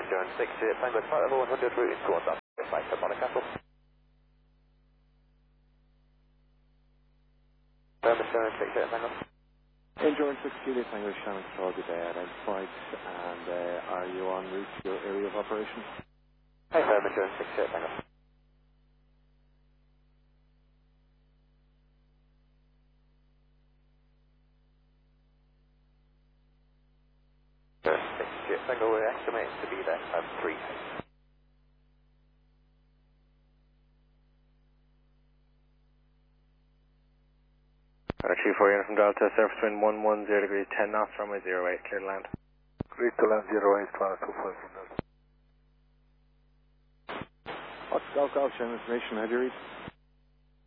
Jones 6 Tango, flight level 100, route is towards us. Flight to Monaco. Jones 6 Tango. Endurance 6 Juliet Tango, Shannon target identified, and are you en route to your area of operation? Hi, Jones 6 Tango. Jones 6 Tango, we're estimating to be there at 3. Archie 4 unit from Delta, surface wind 110 degrees 10 knots, runway 08, clear to land. Clear to land 08, 1225 from Delta. What's Golf Shannon information, how do you read?